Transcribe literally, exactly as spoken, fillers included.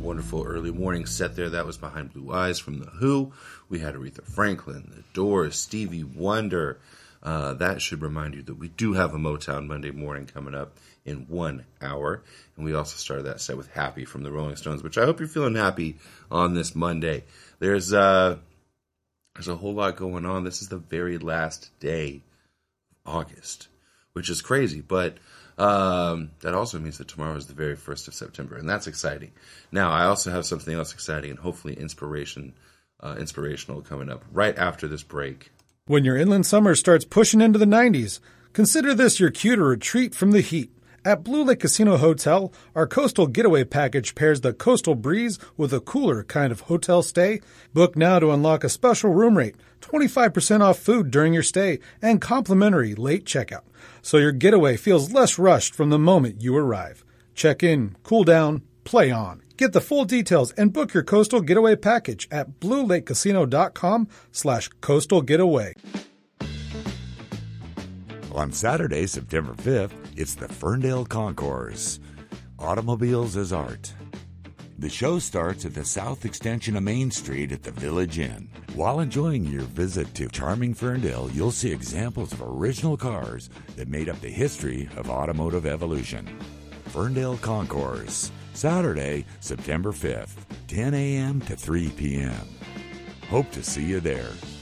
wonderful early morning set there. That was Behind Blue Eyes from The Who. We had Aretha Franklin, The Doors, Stevie Wonder. Uh, that should remind you that we do have a Motown Monday morning coming up in one hour. And we also started that set with Happy from the Rolling Stones, which I hope you're feeling happy on this Monday. There's, uh, there's a whole lot going on. This is the very last day of August, which is crazy. But um, that also means that tomorrow is the very first of September, and that's exciting. Now, I also have something else exciting and hopefully inspiration, uh, inspirational coming up right after this break. When your inland summer starts pushing into the nineties, consider this your cue to retreat from the heat. At Blue Lake Casino Hotel, our Coastal Getaway Package pairs the coastal breeze with a cooler kind of hotel stay. Book now to unlock a special room rate, twenty-five percent off food during your stay, and complimentary late checkout, so your getaway feels less rushed from the moment you arrive. Check in, cool down, play on. Get the full details and book your Coastal Getaway Package at bluelakecasino.com slash coastal getaway. On Saturday, September fifth, it's the Ferndale Concours, Automobiles as Art. The show starts at the south extension of Main Street at the Village Inn. While enjoying your visit to charming Ferndale, you'll see examples of original cars that made up the history of automotive evolution. Ferndale Concours, Saturday, September fifth, ten a.m. to three p.m. Hope to see you there.